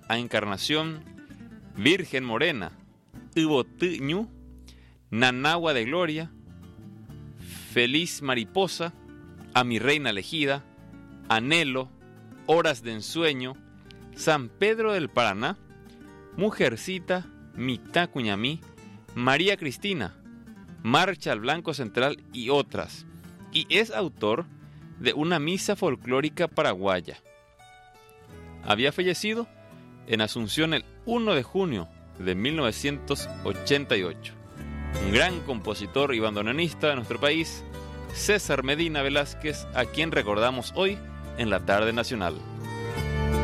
a Encarnación, Virgen Morena, Ibotiñu, Nanagua de Gloria, Feliz Mariposa, a mi Reina Elegida, Anhelo, Horas de Ensueño, San Pedro del Paraná, Mujercita, Mitá Cuñamí, María Cristina, Marcha al Blanco Central y otras, y es autor de una misa folclórica paraguaya. Había fallecido en Asunción el 1 de junio de 1988. Un gran compositor y bandoneonista de nuestro país, César Medina Velázquez, a quien recordamos hoy en la Tarde Nacional.